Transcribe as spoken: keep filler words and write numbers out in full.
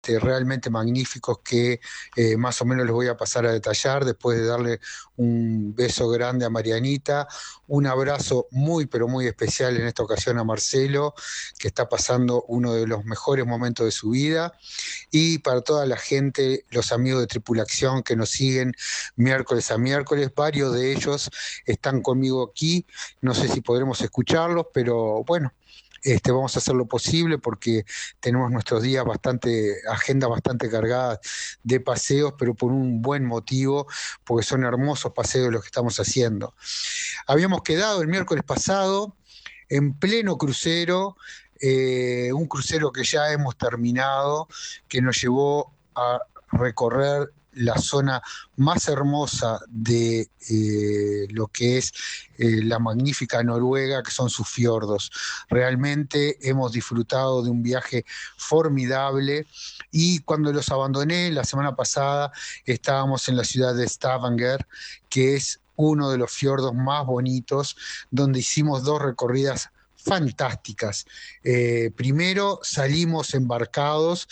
realmente magníficos que eh, más o menos les voy a pasar a detallar después de darle un beso grande a Marianita, un abrazo muy pero muy especial en esta ocasión a Marcelo, que está pasando uno de los mejores momentos de su vida, y para toda la gente, los amigos de Tripulación que nos siguen miércoles a miércoles, varios de ellos están conmigo aquí, no sé si podremos escucharlos, pero bueno, este, vamos a hacer lo posible porque tenemos nuestros días bastante, agenda bastante cargadas de paseos, pero por un buen motivo, porque son hermosos paseos los que estamos haciendo. Habíamos quedado el miércoles pasado en pleno crucero, eh, un crucero que ya hemos terminado, que nos llevó a recorrer la zona más hermosa de eh, lo que es eh, la magnífica Noruega, que son sus fiordos. Realmente hemos disfrutado de un viaje formidable y cuando los abandoné la semana pasada estábamos en la ciudad de Stavanger, que es uno de los fiordos más bonitos, donde hicimos dos recorridas fantásticas. Eh, primero salimos embarcados